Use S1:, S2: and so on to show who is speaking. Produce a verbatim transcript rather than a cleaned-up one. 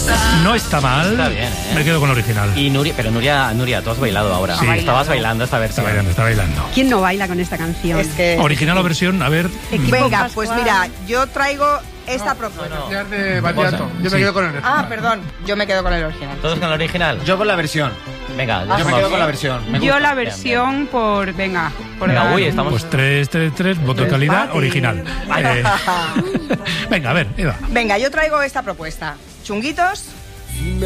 S1: No está mal.
S2: Está bien, ¿eh?
S1: Me quedo con el original.
S2: Y Nuria, pero Nuria, Nuria, tú has bailado ahora.
S1: Sí.
S2: Estabas bailando esta
S1: Está
S2: versión.
S1: bailando, está bailando.
S3: ¿Quién no baila con esta canción?
S4: Es que...
S1: Original o versión, a ver.
S4: Venga, pues mira, yo traigo esta propuesta.
S2: No,
S5: Ya de Batiato. Yo
S1: Sí.
S5: me quedo con el
S4: Ah, perdón, yo me quedo con el original.
S2: ¿Todos con el original?
S6: Yo con la versión.
S2: Venga,
S6: Yo me quedo con la versión. Me
S7: Yo
S6: gusta.
S7: la
S2: Bien,
S7: versión por... Venga, por
S2: Venga,
S7: dar
S2: uy,
S7: un-
S2: estamos...
S1: Pues tres, tres, tres, voto de calidad,
S4: Empate.
S1: original. Eh, venga, a ver, Eva.
S4: Venga, yo traigo esta propuesta. Chunguitos.